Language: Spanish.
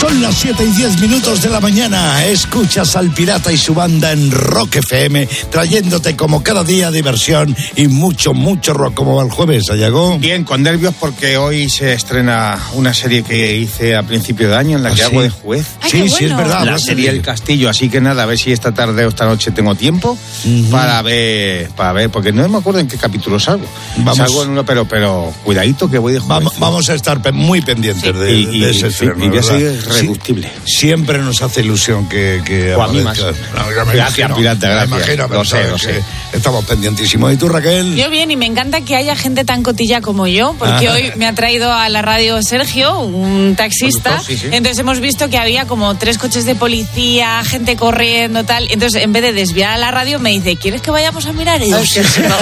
Son las 7:10 de la mañana. Escuchas al Pirata y su banda en Rock FM, trayéndote como cada día diversión y mucho rock. ¿Cómo va el jueves, Sayago? Bien, con nervios porque hoy se estrena una serie que hice a principio de año en la que hago de juez. Ay, sí, es verdad. La serie El Castillo, así que nada, a ver si esta tarde o esta noche tengo tiempo para ver, porque no me acuerdo en qué capítulo salgo. Salgo en uno, pero cuidadito que voy de juez. Vamos a estar muy pendientes de ese estreno. Y voy a seguir reductible. Siempre nos hace ilusión que a mí más. Gracias, Pirata, gracias. Lo sé. Estamos pendientísimos. ¿Y tú, Raquel? Yo bien, y me encanta que haya gente tan cotilla como yo, porque hoy me ha traído a la radio Sergio, un taxista. Sí. Entonces hemos visto que había como 3 coches de policía, gente corriendo, tal. Entonces, en vez de desviar a la radio, me dice, ¿quieres que vayamos a mirar? Y yo,